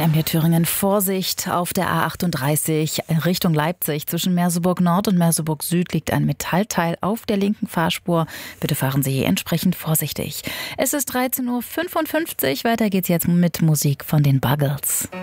MD Thüringen, Vorsicht auf der A38 Richtung Leipzig. Zwischen Merseburg Nord und Merseburg Süd liegt ein Metallteil auf der linken Fahrspur. Bitte fahren Sie entsprechend vorsichtig. Es ist 13:55 Uhr. Weiter geht's jetzt mit Musik von den Buggles.